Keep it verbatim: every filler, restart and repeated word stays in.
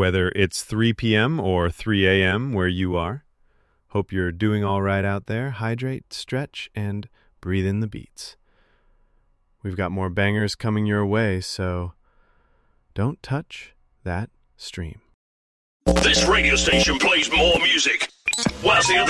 whether it's three p.m. or three a.m. where you are. Hope you're doing all right out there. Hydrate, stretch, and breathe in the beats. We've got more bangers coming your way, so don't touch that stream. This radio station plays more music, whilst the other